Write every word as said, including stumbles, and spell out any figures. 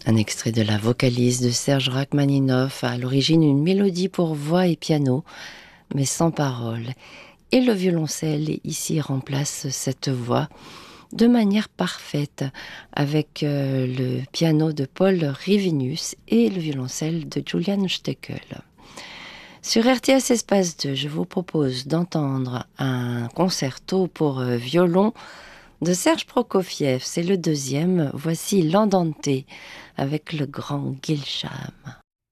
Un extrait de la vocalise de Serge Rachmaninoff, à l'origine une mélodie pour voix et piano, mais sans paroles. Et le violoncelle ici remplace cette voix de manière parfaite avec euh, le piano de Paul Rivinus et le violoncelle de Julian Steckel. Sur R T S Espace deux, je vous propose d'entendre un concerto pour euh, violon de Serge Prokofiev. C'est le deuxième. Voici l'Andante avec le grand Gilsham.